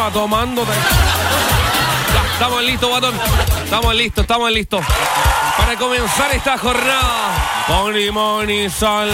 arriba tomándote. Ya, estamos listos, guatón. Estamos listos. Para comenzar esta jornada con limón y sal.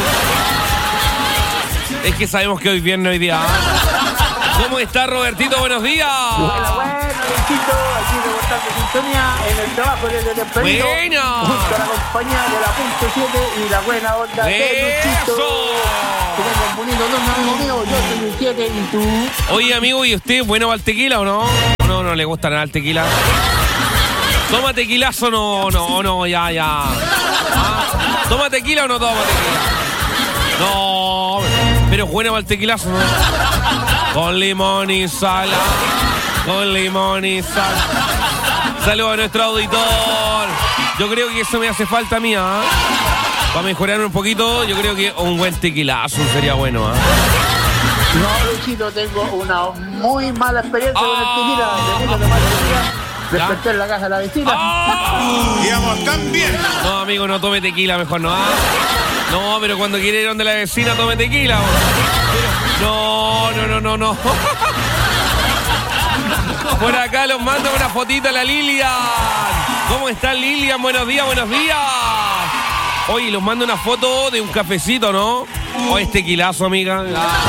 Es que sabemos que hoy viernes, hoy día. ¿Cómo está, Robertito? Buenos días. Bueno, Luisito, aquí reportando sintonía en el trabajo desde tempranito. Buena. Junto a la compañía de la Punto 7 y la buena onda de Luisito. Que tengo un bonito nombre, amigo mío. Yo soy el 7 y tú. Oye, amigo, ¿y usted bueno va al tequila o no? No le gusta nada el tequila. ¿Toma tequilazo o no? Ya. ¿Ah? ¿Toma tequila o no toma tequila? No, pero bueno va el tequilazo, ¿no? Con limón y sal. Saludos a nuestro auditor. Yo creo que eso me hace falta a mí, ¿eh? Para mejorar un poquito, yo creo que un buen tequilazo sería bueno, ¿eh? No, Luisito, tengo una muy mala experiencia con el tequila. Después de mala tequila, desperté en la casa de la vecina. Digamos, también. No, amigo, no tome tequila, mejor no. No, pero cuando quiere ir donde la vecina, tome tequila. No. Por acá los mando una fotito a la Lilian. ¿Cómo está Lilian? Buenos días. Oye, los mando una foto de un cafecito, ¿no? O es tequilazo, amiga.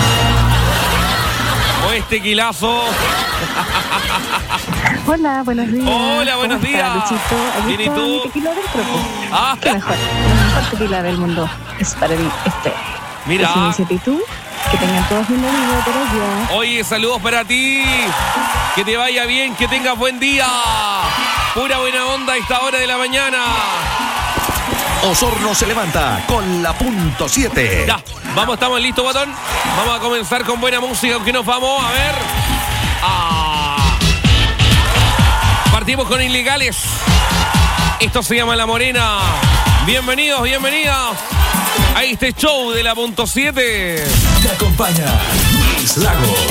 O es tequilazo. Hola, buenos días. Hola, buenos días. Luchito, Bien, ¿y tú? Mi tequila del grupo. Ah. Qué mejor. El mejor tequila del mundo es para mí este. Mira. Es iniciativa y tú. Que tengan todos un buen día por allá. Oye, saludos para ti. Que te vaya bien, que tengas buen día. Pura buena onda a esta hora de la mañana. Osorno se levanta con la Punto 7. Ya, vamos, estamos listos, botón. Vamos a comenzar con buena música, aunque nos vamos a ver. Partimos con Ilegales. Esto se llama La Morena. Bienvenidos a este show de la Punto 7. Te acompaña Luis Lagos.